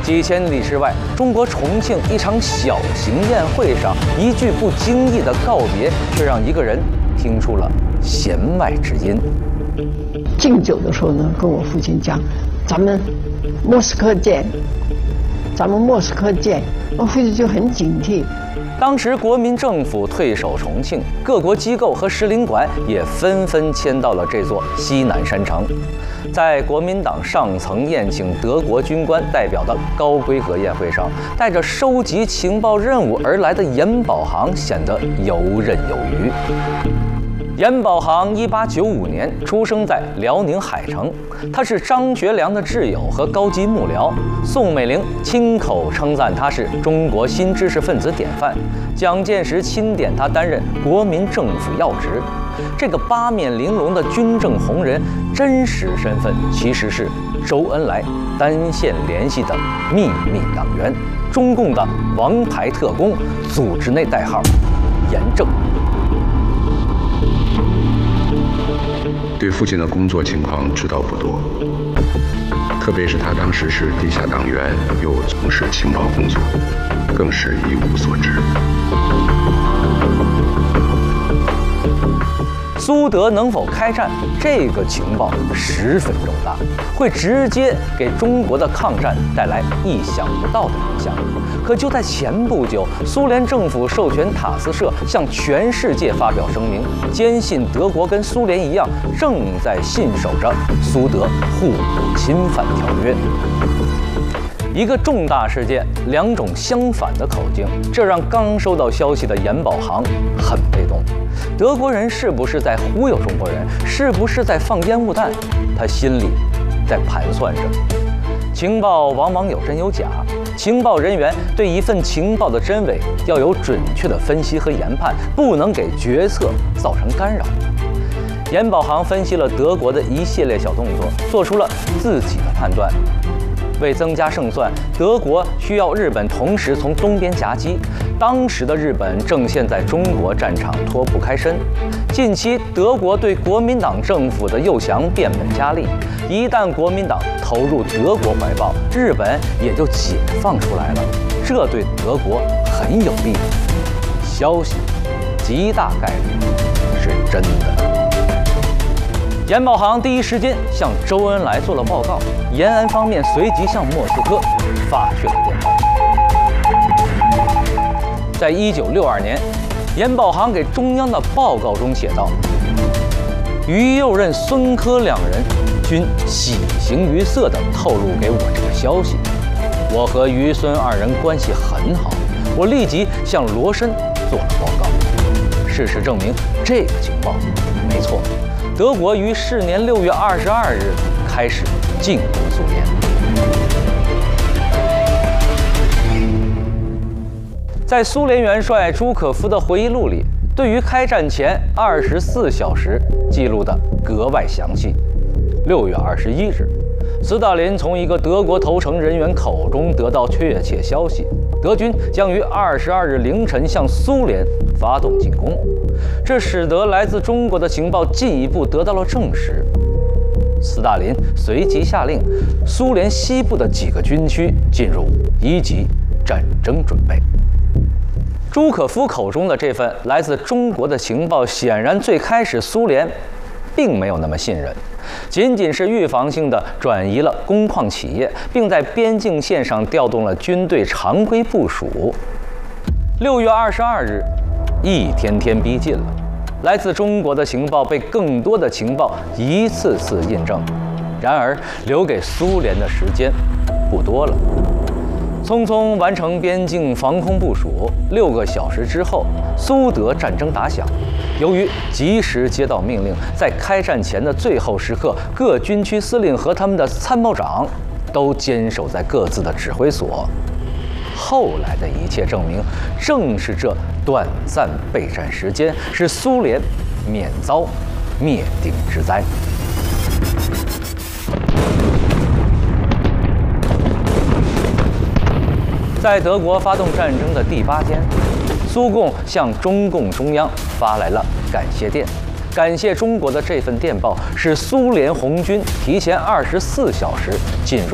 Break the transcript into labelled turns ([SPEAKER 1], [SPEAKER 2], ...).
[SPEAKER 1] 几千里之外，中国重庆一场小型宴会上，一句不经意的告别，却让一个人听出了弦外之音。
[SPEAKER 2] 敬酒的时候呢，跟我父亲讲：“咱们莫斯科见，咱们莫斯科见。”我父亲就很警惕。
[SPEAKER 1] 当时国民政府退守重庆，各国机构和使领馆也纷纷迁到了这座西南山城。在国民党上层宴请德国军官代表的高规格宴会上，带着收集情报任务而来的严保行显得游刃有余。严保行1895年出生在辽宁海城，他是张学良的挚友和高级幕僚。宋美龄亲口称赞他是中国新知识分子典范，蒋介石钦点他担任国民政府要职。这个八面玲珑的军政红人，真实身份其实是周恩来单线联系的秘密党员，中共的王牌特工，组织内代号严正。
[SPEAKER 3] 对父亲的工作情况知道不多，特别是他当时是地下党员，又从事情报工作，更是一无所知。
[SPEAKER 1] 苏德能否开战，这个情报十分重大，会直接给中国的抗战带来意想不到的影响。可就在前不久，苏联政府授权塔斯社向全世界发表声明，坚信德国跟苏联一样，正在信守着苏德互不侵犯条约。一个重大事件，两种相反的口径，这让刚收到消息的严保行很被动。德国人是不是在忽悠中国人？是不是在放烟雾弹？他心里在盘算着。情报往往有真有假，情报人员对一份情报的真伪要有准确的分析和研判，不能给决策造成干扰。严保行分析了德国的一系列小动作，做出了自己的判断。为增加胜算，德国需要日本同时从东边夹击。当时的日本正陷在中国战场脱不开身。近期德国对国民党政府的诱降变本加厉，一旦国民党投入德国怀抱，日本也就解放出来了，这对德国很有利。消息极大概率是真的。严保行第一时间向周恩来做了报告，延安方面随即向莫斯科发去了电报。在1962年，严保行给中央的报告中写道：“于右任、孙科两人均喜形于色地透露给我这个消息。我和于孙二人关系很好，我立即向罗申做了报告。事实证明，这个情报没错。德国于是年6月22日开始进攻苏联。”在苏联元帅朱可夫的回忆录里，对于开战前24小时记录的格外详细。6月21日，斯大林从一个德国投诚人员口中得到确切消息，德军将于22日凌晨向苏联发动进攻，这使得来自中国的情报进一步得到了证实。斯大林随即下令，苏联西部的几个军区进入1级战争准备。朱可夫口中的这份来自中国的情报，显然最开始苏联并没有那么信任，仅仅是预防性的转移了工矿企业，并在边境线上调动了军队常规部署。6月22日，一天天逼近了，来自中国的情报被更多的情报一次次印证，然而留给苏联的时间不多了。匆匆完成边境防空部署，6个小时之后，苏德战争打响。由于及时接到命令，在开战前的最后时刻，各军区司令和他们的参谋长都坚守在各自的指挥所。后来的一切证明，正是这短暂备战时间，使苏联免遭灭顶之灾。在德国发动战争的第8天，苏共向中共中央发来了感谢电，感谢中国的这份电报使苏联红军提前24小时进入